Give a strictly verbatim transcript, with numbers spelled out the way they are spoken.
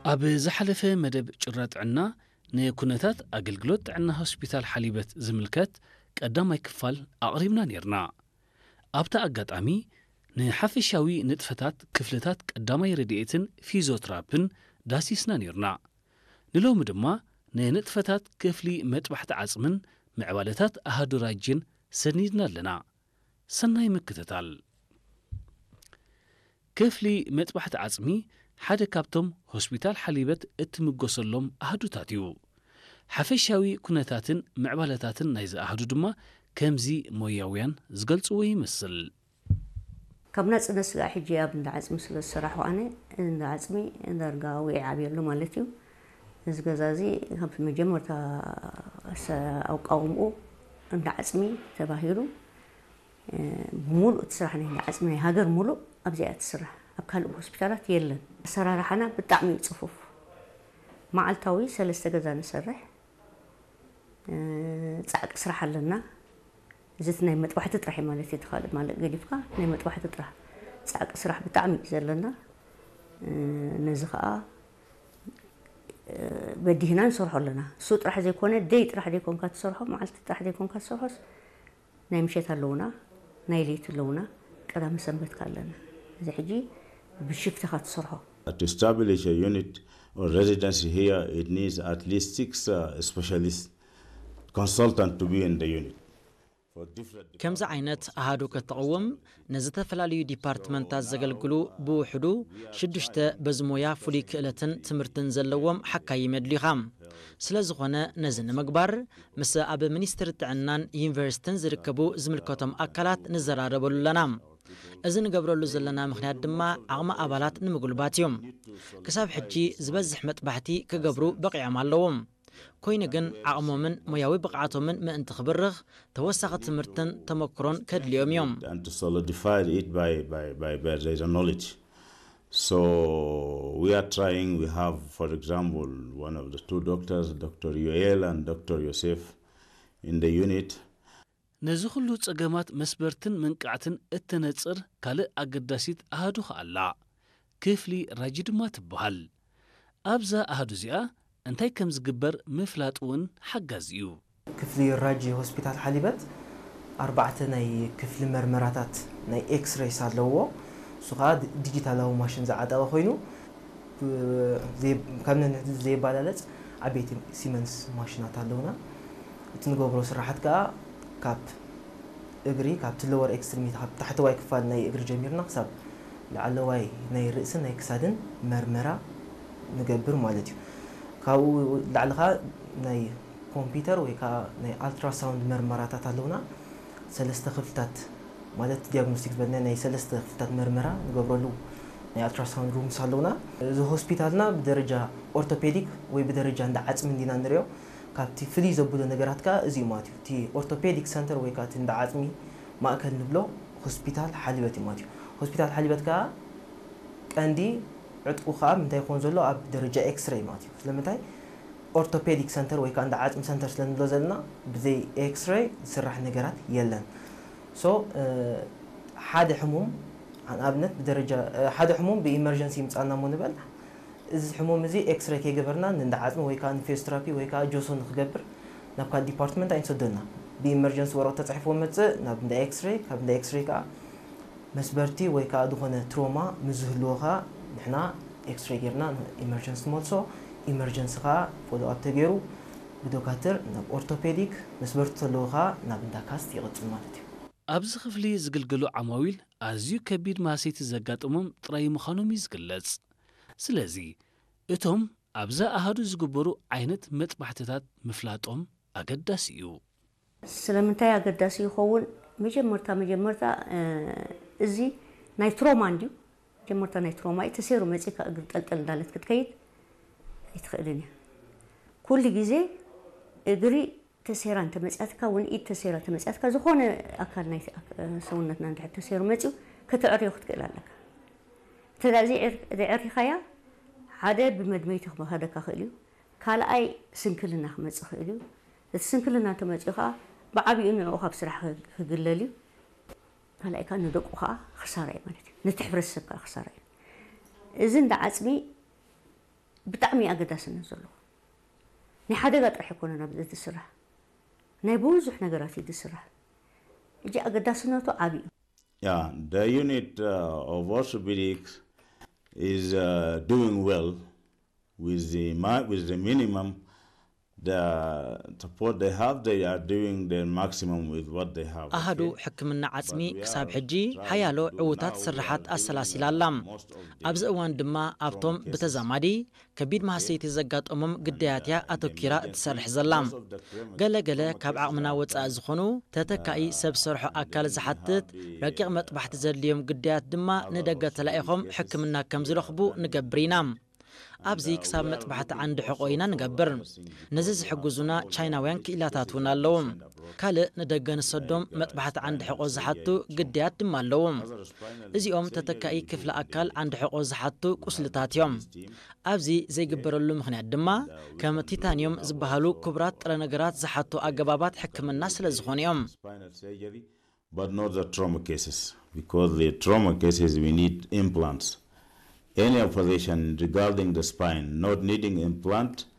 ኣብ ዝሓለፈ መደብ ጭራጥ ዕና ንኩነታት ኣገልግሎት ዕና ሆስፒታል ሓሊበት ዝምልከት ቀዳማይ ክፋል ኣቕሪብና ነርና። ኣብታ ኣጋጣሚ ንሓፈሻዊ ንጥፈታት ክፍልታት ቀዳማይ ረድኤትን ፊዚዮትራፕን ዳሲስና ነርና። ንሎሚ ድማ ንንጥፈታት ክፍሊ መጥባሕቲ ዓጽምን ምዕባለታት ኣሃዱ ራጅን ሰኒድና ኣለና። ሰናይ ምክትታል። ክፍሊ መጥባሕቲ ዓጽሚ ሓደ ካብቶም ሆስፒታል ሓሊበት እትምገሰሎም ኣሃዱታት እዩ። ሓፈሻዊ ኩነታትን ምዕባለታትን ናይ ዝኣሃዱ ድማ ከምዚ ሞያውያን ዝገልጽዎ ይመስል። ካብና ጽነስ ጋር ሕጂ ኣብ እንዳ ዓጽሚ ስለ ዝሰራሑ ኣነ እንዳ ዓጽሚ ዳርጋ ውዒ ዓብየሉ ማለት እዩ። እዚ ገዛ እዚ ካብ መጀመርታ ኣቃውምኡ እንዳ ዓጽሚ ተባሂሉ ብሙሉእ ትስራሕ ናይ እንዳ ዓጽሚ ናይ ሃገር ሙሉእ ኣብዚኣ ትስራሕ። ኣብ ካልእ ሆስፒታላት የለን። ኣሰራርሓና ብጣዕሚ ጽፉፍ መዓልታዊ ሰለስተ ገዛ ንሰርሕ ጻዕቂ ስራሕ ኣለና። እዚት ናይ መጥባሕቲ ጥራሕ ማለት ይትኻልእ ማለት ገዲፍካ ናይ መጥባሕቲ ጥራሕ ጻዕቂ ስራሕ ብጣዕሚ ዘለና ነዚ ከዓ በዲህና ንሰርሖ ኣለና። እሱ ጥራሕ ዘይኮነ ደይ ጥራሕ ዘይኮንካ ትሰርሖ መዓልቲ ጥራሕ ዘይኮንካ ትሰርሖስ ናይ ምሸት ኣለውና ናይ ሌት ኣለውና ቀዳመ ሰንበትካ ኣለና። እዚ ሕጂ ብሽፍትኻ ትሰርሖ። To establish a unit or residency here, it needs at least six uh, specialist consultant to be in the unit. ከምዚ ዓይነት ኣሃዱ ከተቕውም ንዝተፈላለዩ ዲፓርትመንታት ዘገልግሉ ብውሕዱ ሽዱሽተ በዝሞያ ፍሉይ ክእለትን ትምህርትን ዘለዎም ሓካይ ይመድልኻ። ስለ ዝኾነ ነዚ ንምግባር ምስ ኣብ ሚኒስትሪ ጥዕናን ዩኒቨርሲቲን ዝርከቡ ዝምልከቶም ኣካላት ንዘራረበሉ ኣለና። እዚ ንገብረሉ ዘለና ምክንያት ድማ ዓቕሚ ኣባላት ንምጉልባት እዮም። ክሳብ ሕጂ ዝበዝሕ መጥባሕቲ ክገብሩ በቂዖም ኣለዎም። ኮይኑ ግን ዓቕሞምን ሞያዊ ብቕዓቶምን ምእንቲ ክብርኽ ተወሳኺ ትምህርትን ተመክሮን ከድልዮም እዮም። So we are trying, we have, for example, one of the two doctors, Doctor Yoel and Doctor Yosef, in the unit. ነዚ ኩሉ ጸገማት መስበርትን መንቃዕትን እትነጽር ካልእ ኣገዳሲት ኣሃዱ ኸኣላ ክፍሊ ራጂ ድማ ትበሃል። ኣብዛ ኣሃዱ እዚኣ እንታይ ከም ዝግበር ምፍላጥ እውን ሓጋዝ እዩ። ክፍሊ ራጂ ሆስፒታል ሓሊበት ኣርባዕተ ናይ ክፍሊ መርመራታት ናይ ኤክስሬይስ ኣለዎ። እሱ ከዓ ዲጂታላዊ ማሽን ዝዓጠቐ ኮይኑ ከምነ ዘይባላለፅ ዓበይቲ ሲመንስ ማሽናት ኣለውና። እቲ ንገብሮ ስራሕት ከዓ ካብ እግሪ ካብ ትለወር ኤክስትሪሚቲ ካብ ታሕተዋይ ክፋል ናይ እግሪ ጀሚርና ክሳብ ላዕለዋይ ናይ ርእስን ናይ ክሳድን መርመራ ንገብር ማለት እዩ። ካብኡ ላዕልኻ ናይ ኮምፒተር ወይ ከዓ ናይ ኣልትራሳውንድ መርመራታት ኣለውና። ሰለስተ ክፍልታት ማለት ዲያግኖስቲክ ዝበልና ናይ ሰለስተ ክፍልታት መርመራ ንገብረሉ ናይ ኣልትራሳውንድ ሩምስ ኣለውና። እዚ ሆስፒታልና ብደረጃ ኦርቶፔዲክ ወይ ብደረጃ እንዳ ዓጽሚ እንዲና ንሪኦ ካብቲ ፍልይ ዘብሎ ነገራት ከዓ እዚ ማለት እዩ። እቲ ኦርቶፔዲክ ሰንተር ወይ ከዓ እቲ እንዳ ዓጽሚ ማእከል ንብሎ ሆስፒታል ሓሊበት እዩ ማለት እዩ። ሆስፒታል ሓሊበት ከዓ ቀንዲ ዕጥቁ ከዓ ምንታይ ይኾን ዘሎ ኣብ ደረጃ ኤክስሬይ ማለት እዩ። ስለምንታይ ኦርቶፔዲክ ሰንተር ወይ ከዓ እንዳ ዓጽሚ ሰንተር ስለንብሎ ዘለና ብዘይ ኤክስሬይ ዝስራሕ ነገራት የለን። ሶ ሓደ ሕሙም ኣብነት ብደረጃ ሓደ ሕሙም ብኢመርጀንሲ ምፃና ሞ ንበል እዚ ሕሙም እዚ ኤክስሬይ ከይገበርና እንዳ ዓጽሚ ወይ ከዓ ፊዚዮቴራፒ ወይ ከዓ ጆሶን ክገብር ናብ ካል ዲፓርትመንት ኣይንሰደና። ብኢመርጀንሲ ወረቐት ተጻሒፉ መጽእ ናብ እንዳ ኤክስሬይ ካብ እንዳ ኤክስሬይ ከዓ መስበርቲ ወይ ከዓ ዝኾነ ትሮማ ምዝህልዎኻ ንሕና ኤክስሬይ ጌርና ኢመርጀንሲ መልሶ ኢመርጀንሲ ከዓ ፎሎ ኣፕ ተገይሩ ብዶክተር ናብ ኦርቶፔዲክ መስበርቲ ዘለዎኻ ናብ እንዳ ካስት ይቕጽል ማለት እዩ። ኣብዚ ክፍሊ ዝግልገሉ ዓማዊል ኣዝዩ ከቢድ ማሰይቲ ዘጋጥሞም ጥራይ ምዃኖም እዩ ዝግለጽ። ስለዚ እቶም ኣብዛ ኣሃዱ ዝግበሩ ዓይነት መጥባሕትታት ምፍላጦም ኣገዳሲ እዩ። ስለምንታይ ኣገዳሲ ይኸውን? መጀመርታ መጀመርታ እዚ ናይ ትሮማ እንድዩ መጀመርታ ናይ ትሮማ እዩ ተሰይሩ መጺካ እግሪ ጠልጠል እንዳለት ክትከይድ ኣይትኽእልን እያ። ኩሉ ግዜ እግሪ ተሰይራ እንተመጺአትካ እውን ኢድ ተሰይራ እንተመጺአትካ ዝኾነ ኣካል ናይ ሰውነትና እንድሕር ተሰይሩ መጺኡ ከተዕርዮ ክትክእል ኣለካ። ተዳዚ ዕሪኻያ ሓደ ብመድመይቲ ክመሃደካ ክእል እዩ። ካልኣይ ስንክልና ክመጽእ ክእል እዩ። እቲ ስንክልና እንተመጺኡ ከዓ ብዓብኡ ንዕኡ ካብ ስራሕ ክግለል እዩ። ካልኣይ ከዓ ንደቁ ከዓ ክሳራ እዩ ማለት እዩ። ነቲ ሕብረተሰብ ከዓ ክሳራ እዩ። እዚ እንዳ ዓጽሚ بتعمي أقداسنا زلوا نحدق راح يكون أنا بدأت السرح نبوز إحنا قراتي السرح يجي أقداسنا تو عبي. Yeah, the unit uh, of orthopedics is uh, doing well with the with the minimum the support they have. They are doing the maximum with what they have. أهدو حكمنا عصمي كساب حجي حيالو عوتات سرحات السلاسل اللام أبز أوان دما أبطم بتزامادي كبير مهسيتي زقات أمم قدياتيا أتوكيرا تسرح زلام قال قال كاب عقمنا وتأزخونو تتكاي سب سرح أكال زحاتت رقيق مطبحت زليوم قديات دما ندقات لأيخم حكمنا كمزلخبو نقبرينام أبزي كساب مطبحت عند حقوينا نقبر نزز حقوزونا تشايناوين كإلاتاتونا اللوم كالي ندقان الصدوم مطبحت عند حقوق زحاتو قديات دما اللوم إزي أم تتكاي كفل أكال عند حقوق زحاتو كسلتات يوم أبزي زي قبر اللو مخنع دما كما تيتانيوم زبهالو كبرات رنقرات زحاتو أقبابات حكم الناس لزخون يوم But not the trauma cases because the trauma cases we need implants. Any operation regarding the spine not needing implant